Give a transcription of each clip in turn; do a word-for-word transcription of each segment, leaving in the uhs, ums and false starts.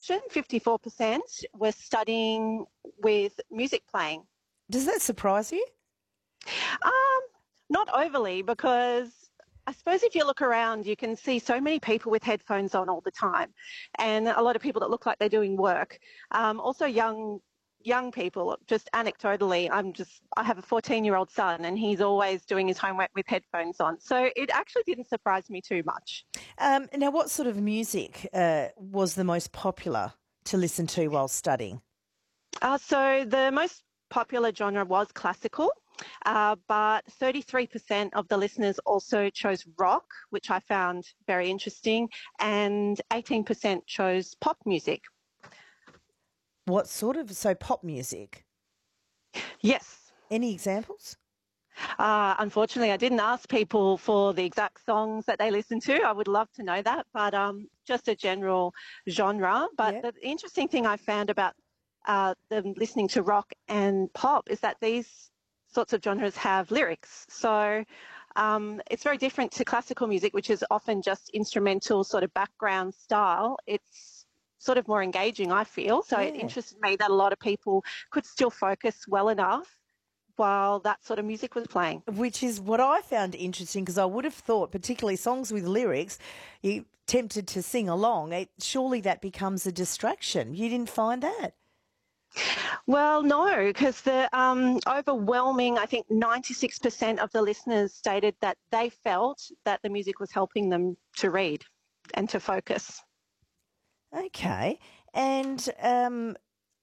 question, fifty-four percent were studying with music playing. Does that surprise you? Um, not overly, because I suppose if you look around, you can see so many people with headphones on all the time, and a lot of people that look like they're doing work. Um, also young young people, just anecdotally, I'm just, I have a fourteen-year-old son, and he's always doing his homework with headphones on. So it actually didn't surprise me too much. Um, now, what sort of music uh, was the most popular to listen to while studying? Uh, so the most popular genre was classical, uh, but thirty-three percent of the listeners also chose rock, which I found very interesting, and eighteen percent chose pop music. What sort of, so pop music? Yes. Any examples? Uh, unfortunately, I didn't ask people for the exact songs that they listen to. I would love to know that, but um, just a general genre. But Yeah. the interesting thing I found about uh, them listening to rock and pop is that these sorts of genres have lyrics. So um, it's very different to classical music, which is often just instrumental sort of background style. It's sort of more engaging, I feel. So it Yeah. interested me that a lot of people could still focus well enough while that sort of music was playing. Which is what I found interesting, because I would have thought, particularly songs with lyrics, you tempted to sing along. It, surely that becomes a distraction. You didn't find that? Well, no, because the um, overwhelming, I think ninety-six percent of the listeners stated that they felt that the music was helping them to read and to focus. Okay. And um,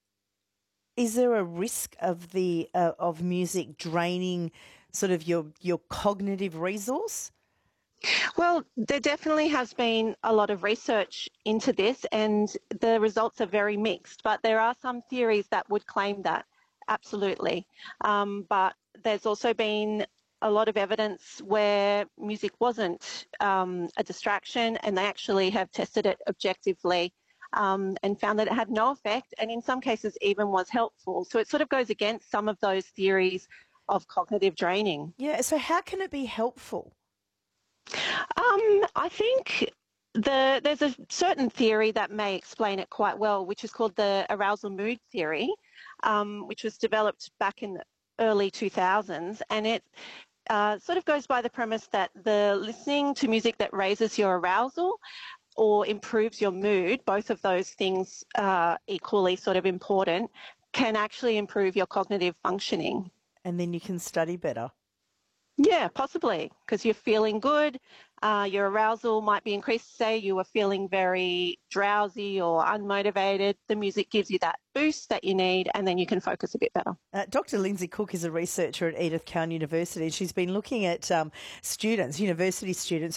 is there a risk of the uh, of music draining sort of your your cognitive resource? Well, there definitely has been a lot of research into this, and the results are very mixed, but there are some theories that would claim that, absolutely. Um, but there's also been a lot of evidence where music wasn't um, a distraction, and they actually have tested it objectively um, and found that it had no effect, and in some cases even was helpful. So it sort of goes against some of those theories of cognitive draining. Yeah. So how can it be helpful? Um, I think the, there's a certain theory that may explain it quite well, which is called the arousal mood theory, um, which was developed back in the early two thousands, and it uh, sort of goes by the premise that the listening to music that raises your arousal or improves your mood, both of those things are equally sort of important, can actually improve your cognitive functioning. And then you can study better. Yeah, possibly, because you're feeling good. Uh, your arousal might be increased. Say you were feeling very drowsy or unmotivated. The music gives you that boost that you need, and then you can focus a bit better. Uh, Doctor Lindsay Cook is a researcher at Edith Cowan University. She's been looking at um, students, university students,